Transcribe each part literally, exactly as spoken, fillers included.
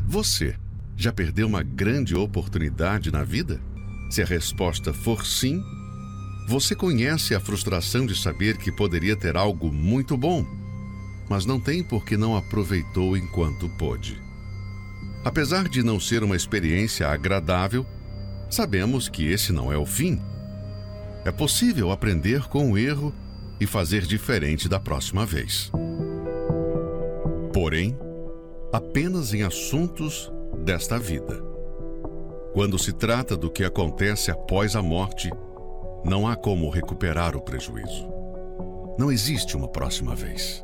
Você já perdeu uma grande oportunidade na vida? Se a resposta for sim, você conhece a frustração de saber que poderia ter algo muito bom, mas não tem porque não aproveitou enquanto pôde. Apesar de não ser uma experiência agradável, sabemos que esse não é o fim. É possível aprender com o erro e fazer diferente da próxima vez. Porém, apenas em assuntos desta vida. Quando se trata do que acontece após a morte, não há como recuperar o prejuízo. Não existe uma próxima vez.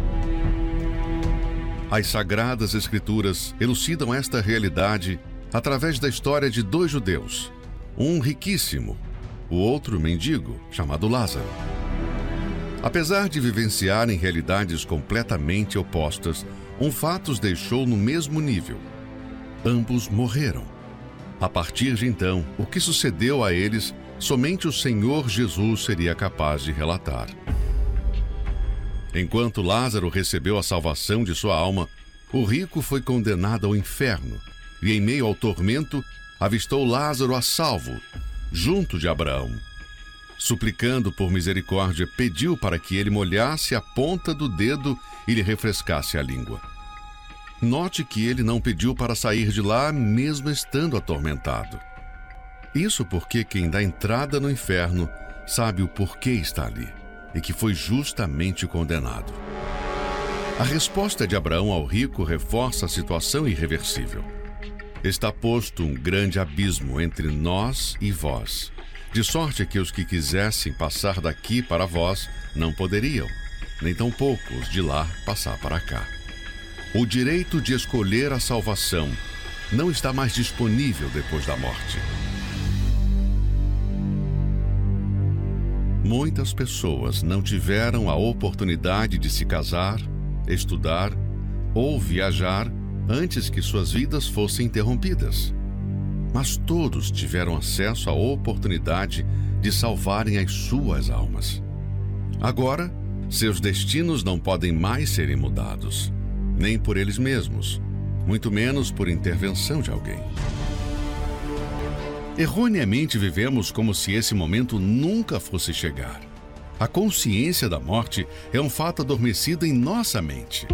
As Sagradas Escrituras elucidam esta realidade através da história de dois judeus, um riquíssimo, o outro mendigo, chamado Lázaro. Apesar de vivenciarem realidades completamente opostas, um fato os deixou no mesmo nível. Ambos morreram. A partir de então, o que sucedeu a eles, somente o Senhor Jesus seria capaz de relatar. Enquanto Lázaro recebeu a salvação de sua alma, o rico foi condenado ao inferno e, em meio ao tormento, avistou Lázaro a salvo, junto de Abraão. Suplicando por misericórdia, pediu para que ele molhasse a ponta do dedo e lhe refrescasse a língua. Note que ele não pediu para sair de lá, mesmo estando atormentado. Isso porque quem dá entrada no inferno sabe o porquê está ali e que foi justamente condenado. A resposta de Abraão ao rico reforça a situação irreversível. Está posto um grande abismo entre nós e vós, de sorte que os que quisessem passar daqui para vós não poderiam, nem tampouco os de lá passar para cá. O direito de escolher a salvação não está mais disponível depois da morte. Muitas pessoas não tiveram a oportunidade de se casar, estudar ou viajar antes que suas vidas fossem interrompidas. Mas todos tiveram acesso à oportunidade de salvarem as suas almas. Agora, seus destinos não podem mais serem mudados, nem por eles mesmos, muito menos por intervenção de alguém. Erroneamente vivemos como se esse momento nunca fosse chegar. A consciência da morte é um fato adormecido em nossa mente.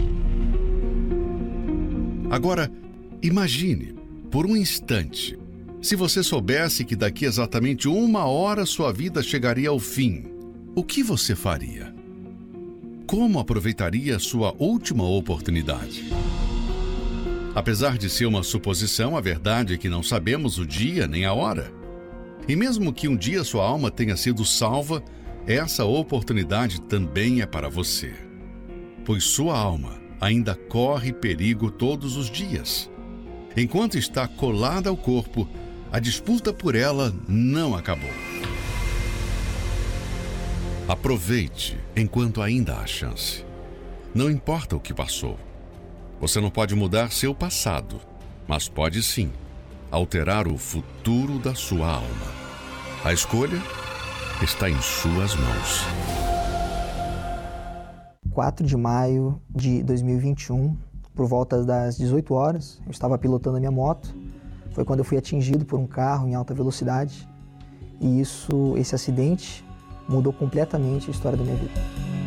Agora, imagine, por um instante, se você soubesse que daqui a exatamente uma hora sua vida chegaria ao fim, o que você faria? Como aproveitaria a sua última oportunidade? Apesar de ser uma suposição, a verdade é que não sabemos o dia nem a hora. E mesmo que um dia sua alma tenha sido salva, essa oportunidade também é para você. Pois sua alma ainda corre perigo todos os dias. Enquanto está colada ao corpo, a disputa por ela não acabou. Aproveite enquanto ainda há chance. Não importa o que passou. Você não pode mudar seu passado, mas pode sim alterar o futuro da sua alma. A escolha está em suas mãos. quatro de maio de dois mil e vinte e um, por volta das dezoito horas, eu estava pilotando a minha moto. Foi quando eu fui atingido por um carro em alta velocidade. E isso, esse acidente mudou completamente a história da minha vida.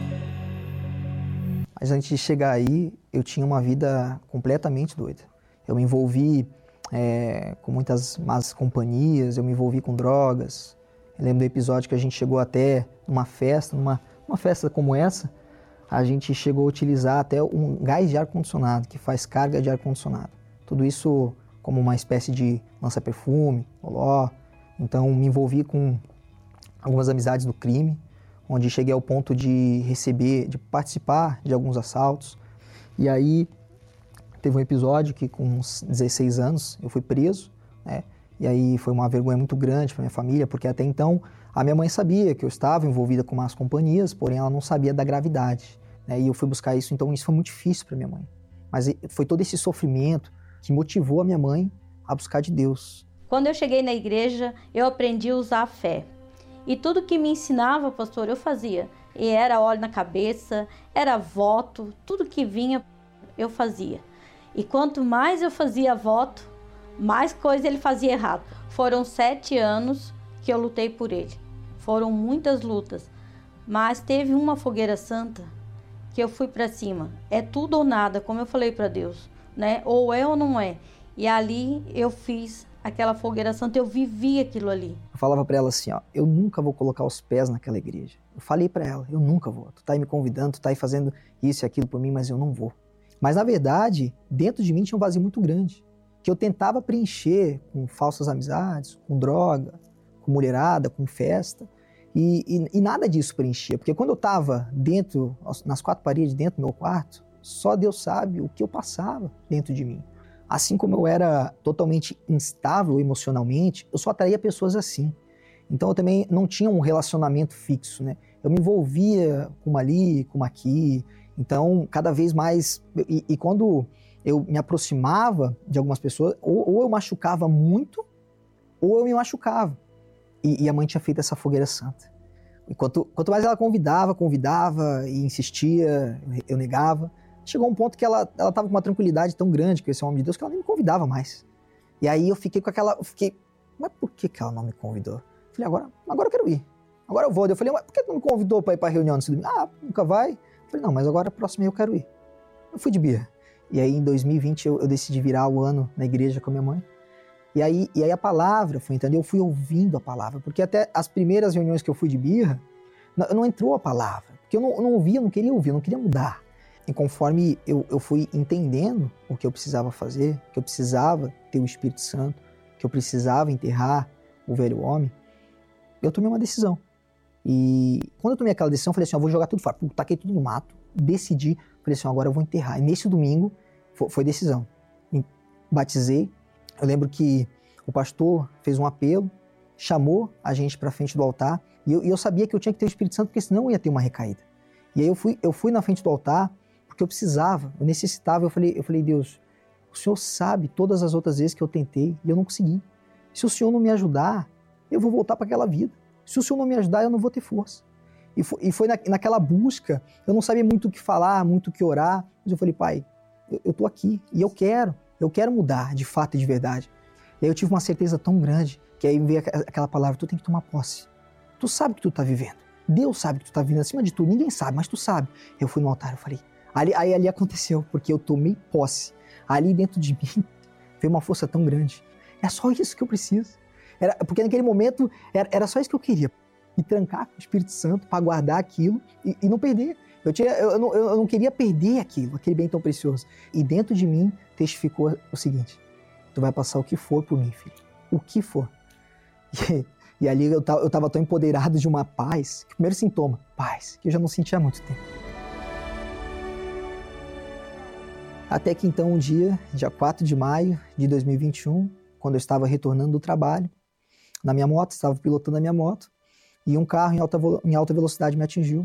Mas antes de chegar aí, eu tinha uma vida completamente doida. Eu me envolvi é, com muitas más companhias, eu me envolvi com drogas. Eu lembro do episódio que a gente chegou até numa festa, numa uma festa como essa, a gente chegou a utilizar até um gás de ar-condicionado, que faz carga de ar-condicionado. Tudo isso como uma espécie de lança-perfume, loló. Então me envolvi com algumas amizades do crime, onde cheguei ao ponto de receber, de participar de alguns assaltos. E aí teve um episódio que com uns dezesseis anos eu fui preso, né? E aí foi uma vergonha muito grande para minha família, porque até então a minha mãe sabia que eu estava envolvida com más companhias, porém ela não sabia da gravidade, né? E eu fui buscar isso, então isso foi muito difícil para minha mãe. Mas foi todo esse sofrimento que motivou a minha mãe a buscar de Deus. Quando eu cheguei na igreja, eu aprendi a usar a fé. E tudo que me ensinava, pastor, eu fazia. E era óleo na cabeça, era voto, tudo que vinha, eu fazia. E quanto mais eu fazia voto, mais coisa ele fazia errado. Foram sete anos que eu lutei por ele. Foram muitas lutas. Mas teve uma fogueira santa que eu fui para cima. É tudo ou nada, como eu falei para Deus, né? Ou é ou não é. E ali eu fiz aquela fogueira santa, eu vivi aquilo ali. Eu falava para ela assim, ó, eu nunca vou colocar os pés naquela igreja. Eu falei para ela, eu nunca vou. Tu tá aí me convidando, tu tá aí fazendo isso e aquilo por mim, mas eu não vou. Mas na verdade, dentro de mim tinha um vazio muito grande, que eu tentava preencher com falsas amizades, com droga, com mulherada, com festa, e, e, e nada disso preenchia. Porque quando eu estava dentro, nas quatro paredes, dentro do meu quarto, só Deus sabe o que eu passava dentro de mim. Assim como eu era totalmente instável emocionalmente, eu só atraía pessoas assim. Então eu também não tinha um relacionamento fixo, né? Eu me envolvia com uma ali, com uma aqui. Então, cada vez mais... E, e quando eu me aproximava de algumas pessoas, ou, ou eu machucava muito, ou eu me machucava. E, e a mãe tinha feito essa fogueira santa. E quanto, quanto mais ela convidava, convidava e insistia, eu, eu negava. Chegou um ponto que ela estava com uma tranquilidade tão grande com esse homem de Deus que ela nem me convidava mais. E aí eu fiquei com aquela... Eu fiquei, mas por que, que ela não me convidou? Eu falei, agora, agora eu quero ir. Agora eu vou. Eu falei, mas por que não me convidou para ir para a reunião nesse domingo? Ah, nunca vai. Eu falei, não, mas agora a próxima eu quero ir. Eu fui de birra. E aí em dois mil e vinte eu, eu decidi virar o ano na igreja com a minha mãe. E aí, e aí a palavra foi entrando, eu fui ouvindo a palavra. Porque até as primeiras reuniões que eu fui de birra, não, não entrou a palavra. Porque eu não, eu não ouvia, eu não queria ouvir, eu não queria mudar. E conforme eu, eu fui entendendo o que eu precisava fazer, que eu precisava ter o Espírito Santo, que eu precisava enterrar o velho homem, eu tomei uma decisão. E quando eu tomei aquela decisão, eu falei assim, eu vou jogar tudo fora. Taquei tudo no mato, decidi, falei assim, agora eu vou enterrar. E nesse domingo foi, foi decisão. Me batizei. Eu lembro que o pastor fez um apelo, chamou a gente para frente do altar, e eu, e eu sabia que eu tinha que ter o Espírito Santo, porque senão eu ia ter uma recaída. E aí eu fui, eu fui na frente do altar, porque eu precisava, eu necessitava. Eu falei, eu falei, Deus, o Senhor sabe todas as outras vezes que eu tentei e eu não consegui. Se o Senhor não me ajudar, eu vou voltar para aquela vida. Se o Senhor não me ajudar, eu não vou ter força. E foi, e foi na, naquela busca, eu não sabia muito o que falar, muito o que orar, mas eu falei, Pai, eu, eu tô aqui e eu quero, eu quero mudar de fato e de verdade. E aí eu tive uma certeza tão grande, que aí veio aquela palavra, tu tem que tomar posse. Tu sabe o que tu tá vivendo. Deus sabe que tu tá vivendo acima de tudo, ninguém sabe, mas tu sabe. Eu fui no altar, eu falei, ali, aí ali aconteceu, porque eu tomei posse. Ali dentro de mim veio uma força tão grande. É só isso que eu preciso. Era, porque naquele momento era, era só isso que eu queria. Me trancar com o Espírito Santo para guardar aquilo e, e não perder. Eu, tinha, eu, eu, não, eu não queria perder aquilo, aquele bem tão precioso. E dentro de mim testificou o seguinte, tu vai passar o que for por mim, filho. O que for. E, e ali eu tava, eu tava tão empoderado de uma paz, que o primeiro sintoma, paz, que eu já não sentia há muito tempo. Até que então um dia, dia quatro de maio de dois mil e vinte e um, quando eu estava retornando do trabalho, na minha moto, estava pilotando a minha moto, e um carro em alta, em alta velocidade me atingiu.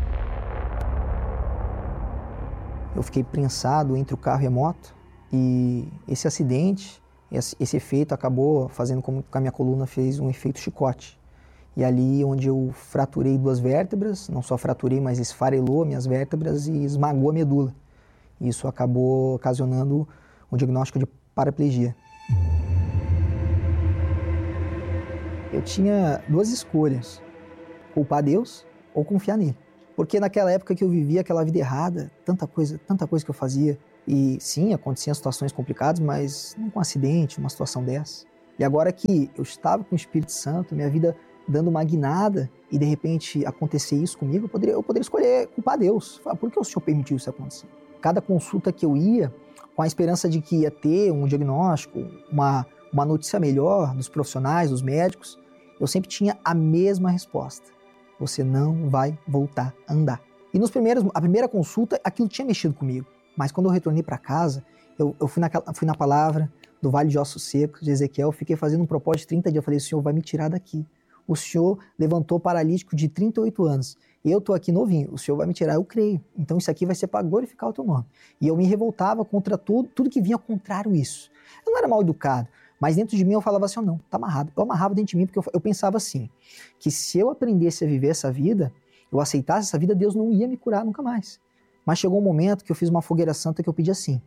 Eu fiquei prensado entre o carro e a moto, e esse acidente, esse, esse efeito acabou fazendo com que a minha coluna fez um efeito chicote. E ali onde eu fraturei duas vértebras, não só fraturei, mas esfarelou minhas vértebras e esmagou a medula. Isso acabou ocasionando um diagnóstico de paraplegia. Eu tinha duas escolhas, culpar Deus ou confiar nele. Porque naquela época que eu vivia aquela vida errada, tanta coisa, tanta coisa que eu fazia, e sim, aconteciam situações complicadas, mas não com um acidente, uma situação dessa. E agora que eu estava com o Espírito Santo, minha vida dando uma guinada, e de repente acontecer isso comigo, eu poderia, eu poderia escolher culpar Deus. Falar, por que o Senhor permitiu isso acontecer? Cada consulta que eu ia, com a esperança de que ia ter um diagnóstico, uma, uma notícia melhor dos profissionais, dos médicos, eu sempre tinha a mesma resposta. Você não vai voltar a andar. E nos primeiros, a primeira consulta, aquilo tinha mexido comigo. Mas quando eu retornei para casa, eu, eu fui, naquela, fui na palavra do Vale de Ossos Secos, de Ezequiel, fiquei fazendo um propósito de trinta dias. Eu falei, o Senhor vai me tirar daqui. O Senhor levantou paralítico de trinta e oito anos. Eu estou aqui novinho, o Senhor vai me tirar, eu creio. Então isso aqui vai ser para glorificar o teu nome. E eu me revoltava contra tudo, tudo que vinha contrário a isso. Eu não era mal educado, mas dentro de mim eu falava assim, não, tá amarrado. Eu amarrava dentro de mim porque eu, eu pensava assim, que se eu aprendesse a viver essa vida, eu aceitasse essa vida, Deus não ia me curar nunca mais. Mas chegou um momento que eu fiz uma fogueira santa que eu pedi assim,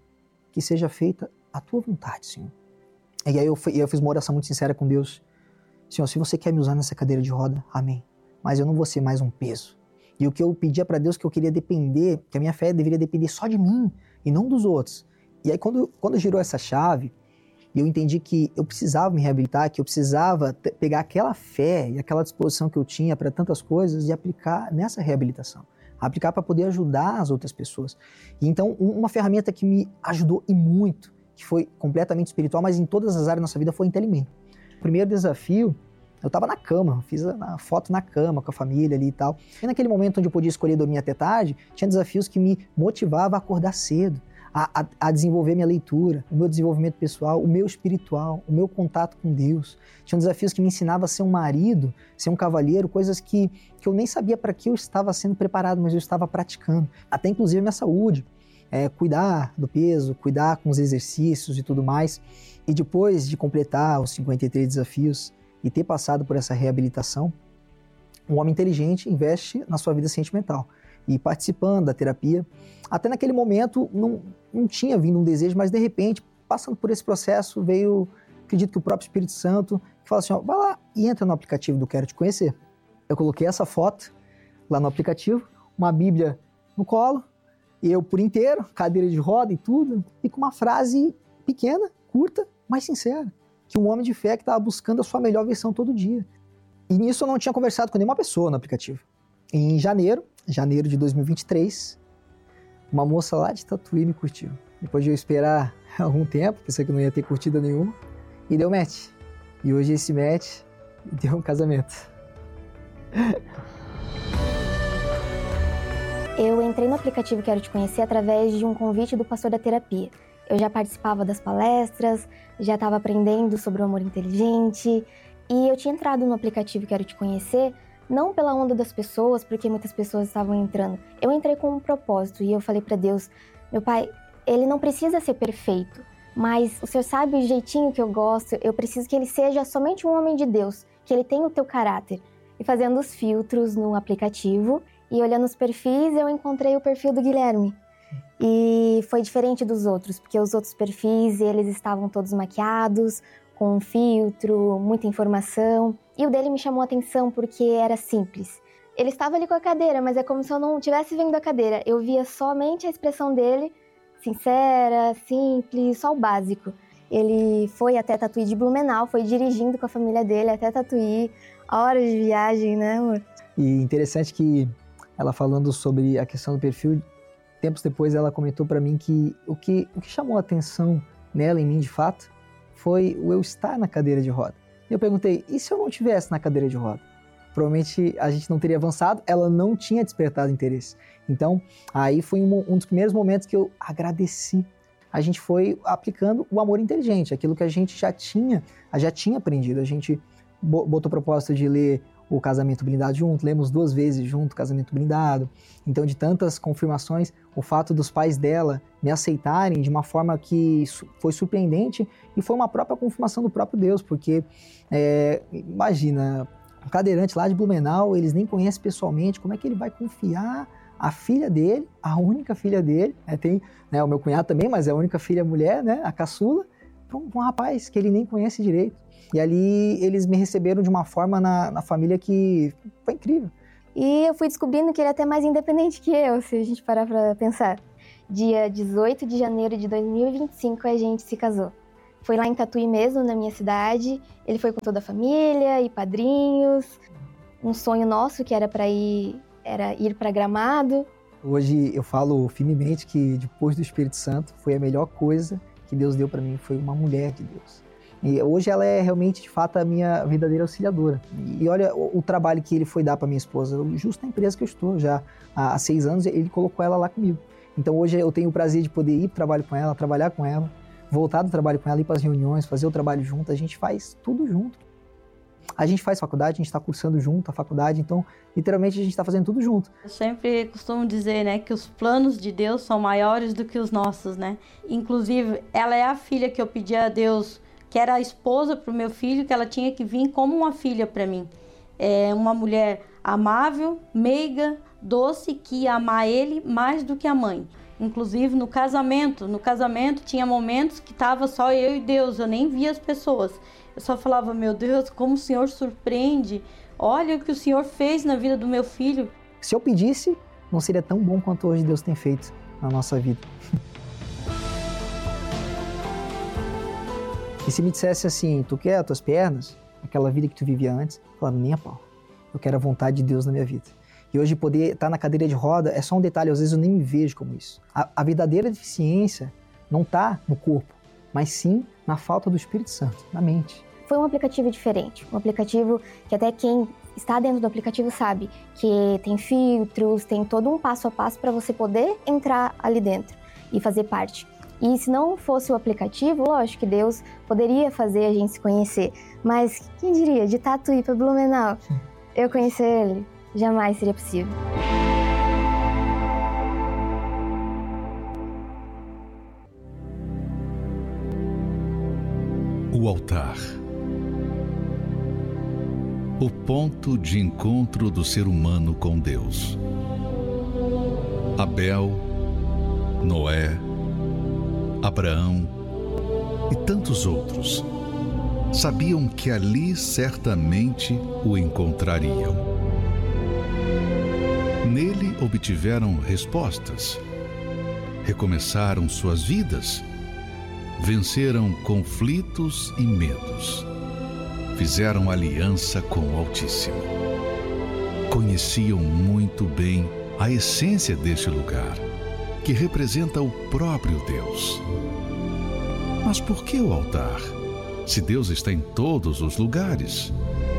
que seja feita a tua vontade, Senhor. E aí eu, eu fiz uma oração muito sincera com Deus. Senhor, se você quer me usar nessa cadeira de roda, amém. Mas eu não vou ser mais um peso. E o que eu pedia para Deus, que eu queria depender, que a minha fé deveria depender só de mim e não dos outros. E aí quando, quando girou essa chave, eu entendi que eu precisava me reabilitar, que eu precisava te- pegar aquela fé e aquela disposição que eu tinha para tantas coisas e aplicar nessa reabilitação. Aplicar para poder ajudar as outras pessoas. E então, um- uma ferramenta que me ajudou e muito, que foi completamente espiritual, mas em todas as áreas da nossa vida, foi o Intelimento. O primeiro desafio, eu estava na cama, fiz a, a foto na cama com a família ali e tal. E naquele momento onde eu podia escolher dormir até tarde, tinha desafios que me motivavam a acordar cedo, a, a, a desenvolver minha leitura, o meu desenvolvimento pessoal, o meu espiritual, o meu contato com Deus. Tinha desafios que me ensinavam a ser um marido, ser um cavalheiro, coisas que, que eu nem sabia para que eu estava sendo preparado, mas eu estava praticando. Até inclusive a minha saúde, é, cuidar do peso, cuidar com os exercícios e tudo mais. E depois de completar os cinquenta e três desafios e ter passado por essa reabilitação, um homem inteligente investe na sua vida sentimental. E participando da terapia, até naquele momento não, não tinha vindo um desejo, mas de repente, passando por esse processo, veio, acredito que o próprio Espírito Santo, que fala assim, ó, vai lá e entra no aplicativo do Quero Te Conhecer. Eu coloquei essa foto lá no aplicativo, uma Bíblia no colo, eu por inteiro, cadeira de roda e tudo, e com uma frase pequena, curta, mas sincera, que um homem de fé que estava buscando a sua melhor versão todo dia. E nisso eu não tinha conversado com nenhuma pessoa no aplicativo. Em janeiro, janeiro de dois mil e vinte e três, uma moça lá de Tatuí me curtiu. Depois de eu esperar algum tempo, pensei que não ia ter curtida nenhuma, e deu match. E hoje esse match deu um casamento. Eu entrei no aplicativo Quero Te Conhecer através de um convite do pastor da terapia. Eu já participava das palestras, já estava aprendendo sobre o amor inteligente, e eu tinha entrado no aplicativo Quero Te Conhecer não pela onda das pessoas, porque muitas pessoas estavam entrando. Eu entrei com um propósito e eu falei para Deus, meu pai, ele não precisa ser perfeito, mas o Senhor sabe o jeitinho que eu gosto, eu preciso que ele seja somente um homem de Deus, que ele tenha o teu caráter. E fazendo os filtros no aplicativo e olhando os perfis, eu encontrei o perfil do Guilherme. E foi diferente dos outros, porque os outros perfis, eles estavam todos maquiados, com um filtro, muita informação. E o dele me chamou a atenção porque era simples. Ele estava ali com a cadeira, mas é como se eu não tivesse vendo a cadeira. Eu via somente a expressão dele, sincera, simples, só o básico. Ele foi até Tatuí de Blumenau, foi dirigindo com a família dele até Tatuí, horas de viagem, né, amor? E interessante que ela falando sobre a questão do perfil, tempos depois ela comentou para mim que o, que o que chamou a atenção nela, em mim de fato, foi o eu estar na cadeira de roda. E eu perguntei, e se eu não estivesse na cadeira de roda? Provavelmente a gente não teria avançado, ela não tinha despertado interesse. Então, aí foi um, um dos primeiros momentos que eu agradeci. A gente foi aplicando o amor inteligente, aquilo que a gente já tinha, já tinha aprendido. A gente botou a proposta de ler o Casamento Blindado junto, lemos duas vezes junto o Casamento Blindado. Então, de tantas confirmações, o fato dos pais dela me aceitarem de uma forma que foi surpreendente e foi uma própria confirmação do próprio Deus, porque, é, imagina, um cadeirante lá de Blumenau, eles nem conhecem pessoalmente, como é que ele vai confiar a filha dele, a única filha dele, né, tem, né, o meu cunhado também, mas é a única filha mulher, né, a caçula, para um, um rapaz que ele nem conhece direito. E ali eles me receberam de uma forma na, na família que foi incrível. E eu fui descobrindo que ele é até mais independente que eu, se a gente parar para pensar. Dia dezoito de janeiro de dois mil e vinte e cinco a gente se casou. Foi lá em Tatuí mesmo, na minha cidade. Ele foi com toda a família e padrinhos. Um sonho nosso que era para ir, era ir para Gramado. Hoje eu falo firmemente que depois do Espírito Santo foi a melhor coisa que Deus deu para mim, foi uma mulher de Deus. E hoje ela é realmente, de fato, a minha verdadeira auxiliadora. E olha o, o trabalho que ele foi dar para minha esposa, justo na empresa que eu estou já há, há seis anos, ele colocou ela lá comigo. Então hoje eu tenho o prazer de poder ir para o trabalho com ela, trabalhar com ela, voltar do trabalho com ela, ir para as reuniões, fazer o trabalho junto, a gente faz tudo junto. A gente faz faculdade, a gente está cursando junto a faculdade, então literalmente a gente está fazendo tudo junto. Eu sempre costumo dizer, né, que os planos de Deus são maiores do que os nossos, né? Inclusive, ela é a filha que eu pedi a Deus, que era a esposa para o meu filho, que ela tinha que vir como uma filha para mim. É uma mulher amável, meiga, doce, que ia amar ele mais do que a mãe. Inclusive no casamento. No casamento tinha momentos que estava só eu e Deus, eu nem via as pessoas. Eu só falava, meu Deus, como o Senhor surpreende. Olha o que o Senhor fez na vida do meu filho. Se eu pedisse, não seria tão bom quanto hoje Deus tem feito na nossa vida. E se me dissesse assim, tu quer as tuas pernas? Aquela vida que tu vivia antes? Eu falava, nem a pau. Eu quero a vontade de Deus na minha vida. E hoje poder estar na cadeira de roda é só um detalhe, às vezes eu nem me vejo como isso. A, a verdadeira deficiência não está no corpo, mas sim na falta do Espírito Santo, na mente. Foi um aplicativo diferente, um aplicativo que até quem está dentro do aplicativo sabe que tem filtros, tem todo um passo a passo para você poder entrar ali dentro e fazer parte. E se não fosse o aplicativo, lógico que Deus poderia fazer a gente se conhecer, mas quem diria, de Tatuí para Blumenau, eu conhecer ele, jamais seria possível. O altar. O ponto de encontro do ser humano com Deus. Abel, Noé, Abraão e tantos outros sabiam que ali certamente o encontrariam. Nele obtiveram respostas, recomeçaram suas vidas, venceram conflitos e medos, fizeram aliança com o Altíssimo. Conheciam muito bem a essência deste lugar, que representa o próprio Deus. Mas por que o altar, se Deus está em todos os lugares?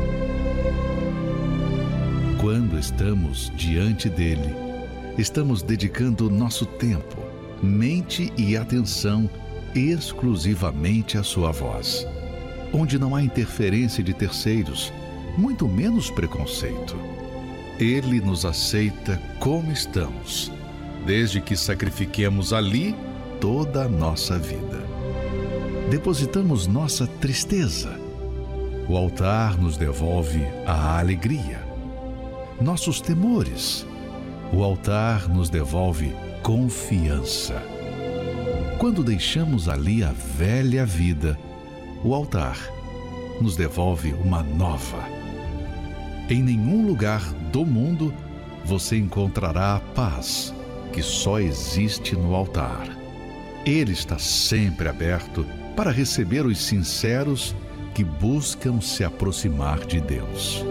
Quando estamos diante dele, estamos dedicando nosso tempo, mente e atenção exclusivamente à sua voz, onde não há interferência de terceiros, muito menos preconceito. Ele nos aceita como estamos, desde que sacrifiquemos ali toda a nossa vida. Depositamos nossa tristeza. O altar nos devolve a alegria. Nossos temores. O altar nos devolve confiança. Quando deixamos ali a velha vida, o altar nos devolve uma nova. Em nenhum lugar do mundo você encontrará a paz que só existe no altar. Ele está sempre aberto para receber os sinceros que buscam se aproximar de Deus.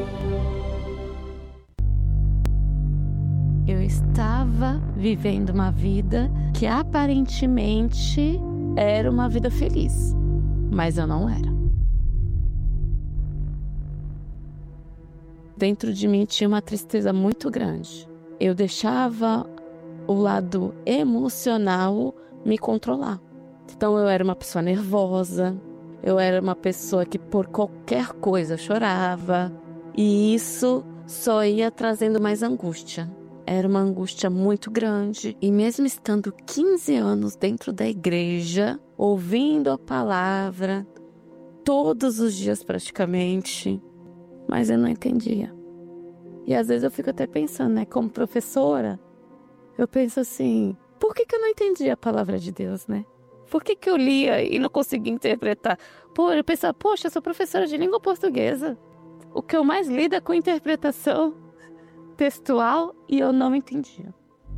Eu estava vivendo uma vida que aparentemente era uma vida feliz, mas eu não era. Dentro de mim tinha uma tristeza muito grande. Eu deixava o lado emocional me controlar. Então eu era uma pessoa nervosa, eu era uma pessoa que por qualquer coisa chorava, e isso só ia trazendo mais angústia. Era uma angústia muito grande, e mesmo estando quinze anos dentro da igreja, ouvindo a palavra, todos os dias praticamente, mas eu não entendia. E às vezes eu fico até pensando, né, como professora, eu penso assim, por que que eu não entendia a palavra de Deus, né? Por que que eu lia e não conseguia interpretar? Pô, eu pensava, poxa, eu sou professora de língua portuguesa. O que eu mais lido é com interpretação textual e eu não entendia.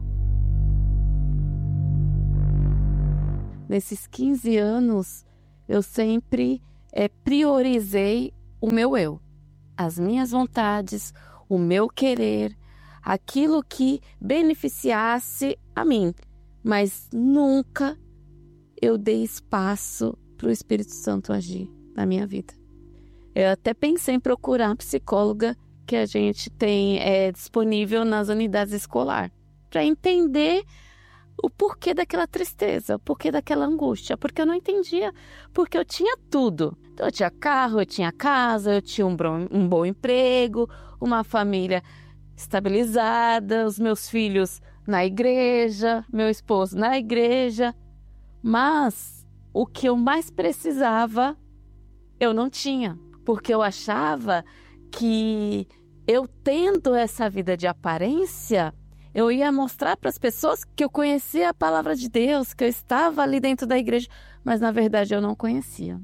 Nesses quinze anos, eu sempre é, priorizei o meu eu, as minhas vontades, o meu querer, aquilo que beneficiasse a mim, mas nunca eu dei espaço para o Espírito Santo agir na minha vida. Eu até pensei em procurar a psicóloga que a gente tem é, disponível nas unidades escolares, para entender o porquê daquela tristeza, o porquê daquela angústia, porque eu não entendia, porque eu tinha tudo. Então, eu tinha carro, eu tinha casa, eu tinha um bom, um bom emprego, uma família estabilizada, os meus filhos na igreja, meu esposo na igreja, mas o que eu mais precisava, eu não tinha, porque eu achava que eu tendo essa vida de aparência, Eu ia mostrar para as pessoas que eu conhecia a palavra de Deus, que eu estava ali dentro da igreja, mas na verdade eu não conhecia.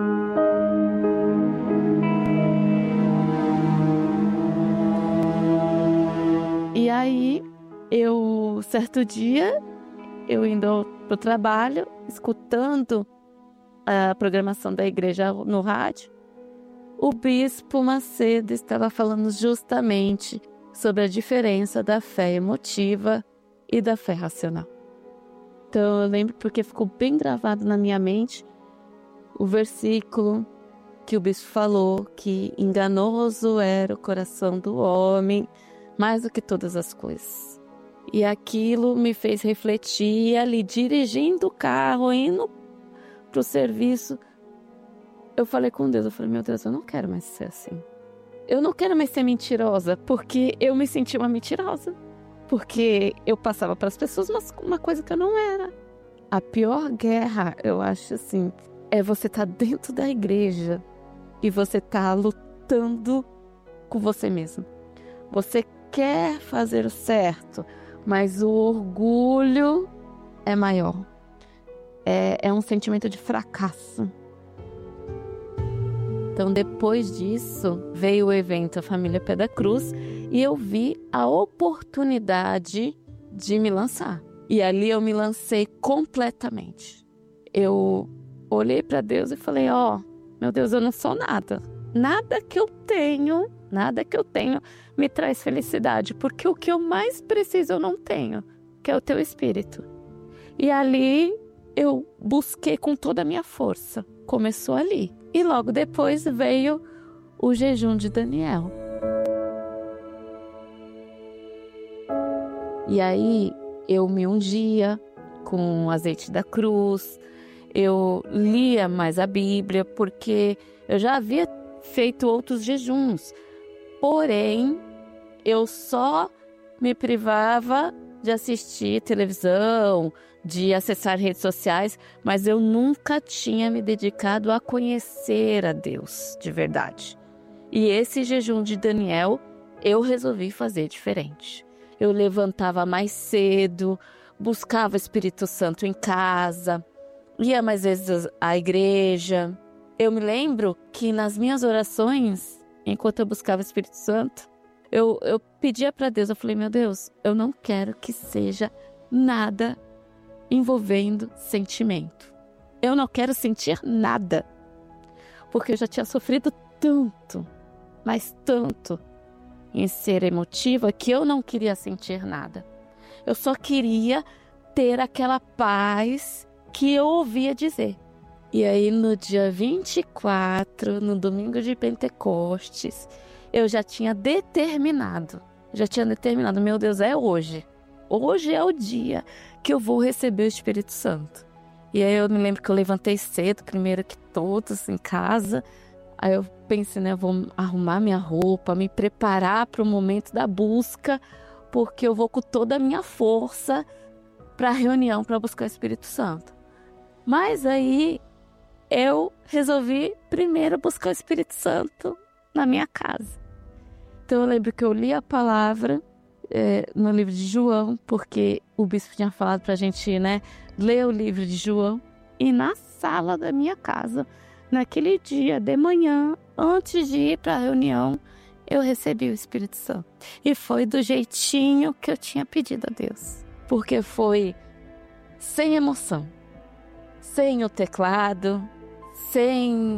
E aí, eu, certo dia, eu indo para o trabalho, escutando a programação da igreja no rádio, o bispo Macedo estava falando justamente sobre a diferença da fé emotiva e da fé racional. Então eu lembro porque ficou bem gravado na minha mente o versículo que o bispo falou, que enganoso era o coração do homem mais do que todas as coisas. E aquilo me fez refletir ali, dirigindo o carro, indo para o serviço. Eu falei com Deus, eu falei, meu Deus, eu não quero mais ser assim. Eu não quero mais ser mentirosa, porque eu me senti uma mentirosa. Porque eu passava para as pessoas uma, uma coisa que eu não era. A pior guerra, eu acho assim, é você estar dentro da igreja e você estar lutando com você mesmo. Você quer fazer o certo, mas o orgulho é maior. É, é um sentimento de fracasso. Então, depois disso, veio o evento A Família Pé da Cruz e eu vi a oportunidade de me lançar. E ali eu me lancei completamente. Eu olhei para Deus e falei, ó, oh, meu Deus, eu não sou nada. Nada que eu tenho, nada que eu tenho me traz felicidade, porque o que eu mais preciso eu não tenho, que é o teu Espírito. E ali eu busquei com toda a minha força. Começou ali. E logo depois veio o jejum de Daniel. E aí eu me ungia com o azeite da cruz, eu lia mais a Bíblia, porque eu já havia feito outros jejuns. Porém, eu só me privava de assistir televisão, de acessar redes sociais, mas eu nunca tinha me dedicado a conhecer a Deus de verdade. E esse jejum de Daniel, eu resolvi fazer diferente. Eu levantava mais cedo, buscava o Espírito Santo em casa, ia mais vezes à igreja. Eu me lembro que nas minhas orações, enquanto eu buscava o Espírito Santo, eu, eu pedia para Deus, eu falei, meu Deus, eu não quero que seja nada envolvendo sentimento. Eu não quero sentir nada, porque eu já tinha sofrido tanto, mas tanto em ser emotiva que eu não queria sentir nada. Eu só queria ter aquela paz que eu ouvia dizer. E aí no dia vinte e quatro, no domingo de Pentecostes, eu já tinha determinado, já tinha determinado, meu Deus, é hoje. Hoje é o dia que eu vou receber o Espírito Santo. E aí eu me lembro que eu levantei cedo, primeiro que todos em casa. Aí eu pensei, né, eu vou arrumar minha roupa, me preparar para o momento da busca, porque eu vou com toda a minha força para a reunião, para buscar o Espírito Santo. Mas aí eu resolvi primeiro buscar o Espírito Santo na minha casa. Então eu lembro que eu li a palavra É, no livro de João, porque o bispo tinha falado pra gente, né, ler o livro de João. E na sala da minha casa, naquele dia de manhã, antes de ir para a reunião, eu recebi o Espírito Santo. E foi do jeitinho que eu tinha pedido a Deus, porque foi sem emoção, sem o teclado, sem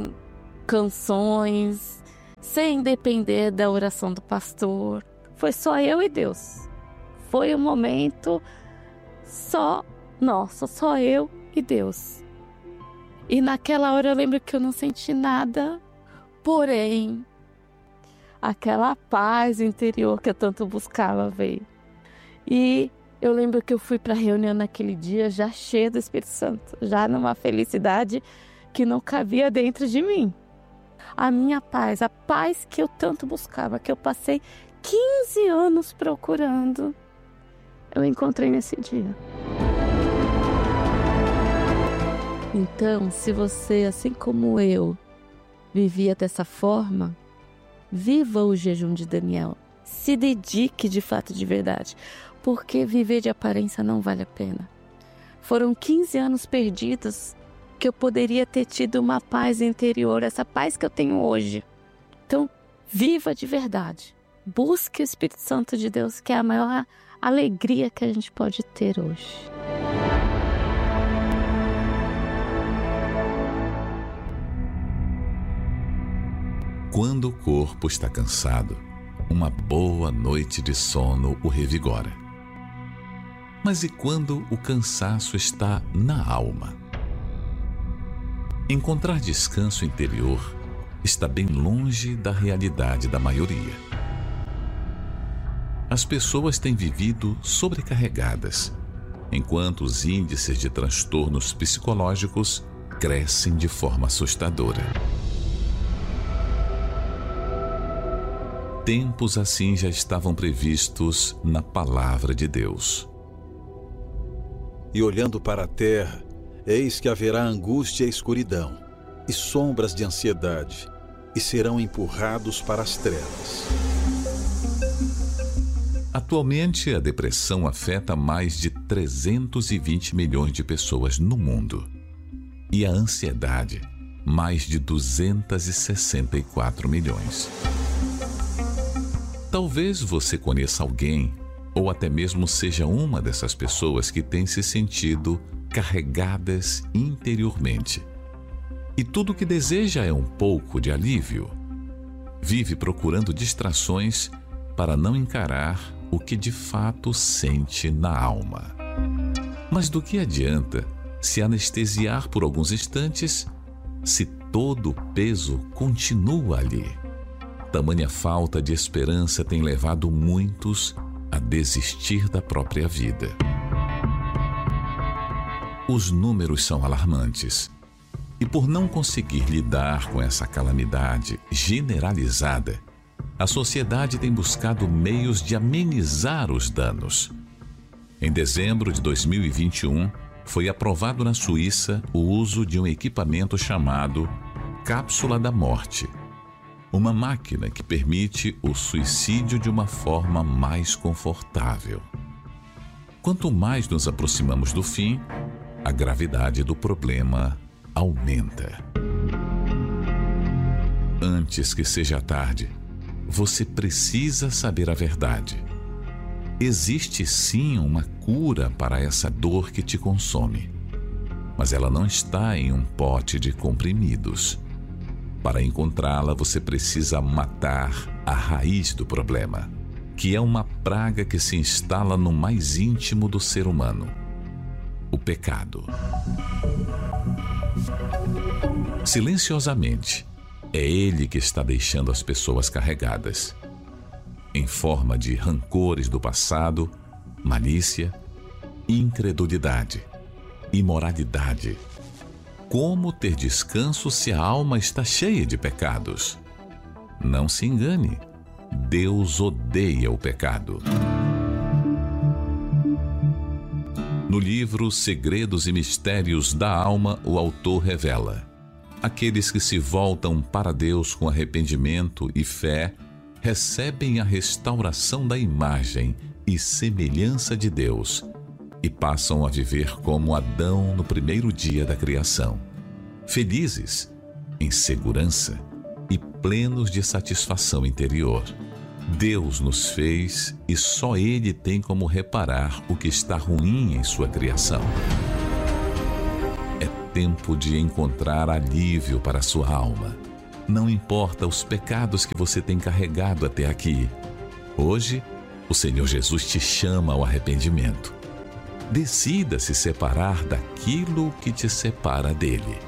canções, sem depender da oração do pastor. Foi só eu e Deus. Foi um momento só nosso, só eu e Deus. E naquela hora eu lembro que eu não senti nada, porém, aquela paz interior que eu tanto buscava veio. E eu lembro que eu fui para a reunião naquele dia já cheia do Espírito Santo, já numa felicidade que não cabia dentro de mim. A minha paz, a paz que eu tanto buscava, que eu passei quinze anos procurando, eu encontrei nesse dia. Então, se você, assim como eu, vivia dessa forma, viva o jejum de Daniel. Se dedique de fato, de verdade. porque viver de aparência não vale a pena. Foram quinze anos perdidos que eu poderia ter tido uma paz interior, essa paz que eu tenho hoje. Então, viva de verdade. Busque o Espírito Santo de Deus, que é a maior alegria que a gente pode ter hoje. Quando o corpo está cansado, uma boa noite de sono o revigora. Mas e quando o cansaço está na alma? Encontrar descanso interior está bem longe da realidade da maioria. As pessoas têm vivido sobrecarregadas, enquanto os índices de transtornos psicológicos crescem de forma assustadora. Tempos assim já estavam previstos na palavra de Deus. E olhando para a terra, eis que haverá angústia e escuridão, e sombras de ansiedade, e serão empurrados para as trevas. Atualmente, a depressão afeta mais de trezentos e vinte milhões de pessoas no mundo. E a ansiedade, mais de duzentos e sessenta e quatro milhões. Talvez você conheça alguém, ou até mesmo seja uma dessas pessoas que tem se sentido carregadas interiormente. E tudo o que deseja é um pouco de alívio. Vive procurando distrações para não encarar o que de fato sente na alma. Mas do que adianta se anestesiar por alguns instantes, se todo o peso continua ali? Tamanha falta de esperança tem levado muitos a desistir da própria vida. Os números são alarmantes. E por não conseguir lidar com essa calamidade generalizada, a sociedade tem buscado meios de amenizar os danos. Em dezembro de dois mil e vinte e um, foi aprovado na Suíça o uso de um equipamento chamado Cápsula da Morte, uma máquina que permite o suicídio de uma forma mais confortável. Quanto mais nos aproximamos do fim, a gravidade do problema aumenta. Antes que seja tarde, você precisa saber a verdade. Existe sim uma cura para essa dor que te consome, mas ela não está em um pote de comprimidos. Para encontrá-la, você precisa matar a raiz do problema, que é uma praga que se instala no mais íntimo do ser humano: o pecado. Silenciosamente, é ele que está deixando as pessoas carregadas, em forma de rancores do passado, malícia, incredulidade, imoralidade. Como ter descanso se a alma está cheia de pecados? Não se engane, Deus odeia o pecado. No livro Segredos e Mistérios da Alma, o autor revela: aqueles que se voltam para Deus com arrependimento e fé recebem a restauração da imagem e semelhança de Deus e passam a viver como Adão no primeiro dia da criação, felizes, em segurança e plenos de satisfação interior. Deus nos fez e só Ele tem como reparar o que está ruim em sua criação. É tempo de encontrar alívio para a sua alma. Não importa os pecados que você tem carregado até aqui. Hoje, o Senhor Jesus te chama ao arrependimento. Decida se separar daquilo que te separa dele.